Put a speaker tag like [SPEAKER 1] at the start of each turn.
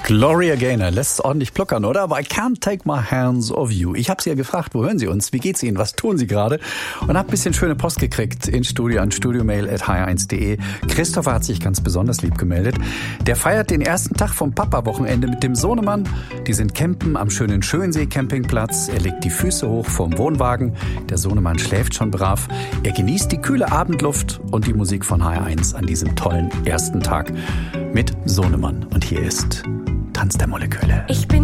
[SPEAKER 1] Gloria Gaynor lässt ordentlich pluckern, oder? Aber I can't take my hands off you. Ich habe Sie ja gefragt, wo hören Sie uns? Wie geht's Ihnen? Was tun Sie gerade? Und habe ein bisschen schöne Post gekriegt ins Studio an studiomail@hr1.de. Christopher hat sich ganz besonders lieb gemeldet. Der feiert den ersten Tag vom Papa-Wochenende mit dem Sohnemann. Die sind campen am schönen Schönsee-Campingplatz. Er legt die Füße hoch vorm Wohnwagen. Der Sohnemann schläft schon brav. Er genießt die kühle Abendluft und die Musik von HR1 an diesem tollen ersten Tag mit Sohnemann. Und hier ist Tanz der Moleküle.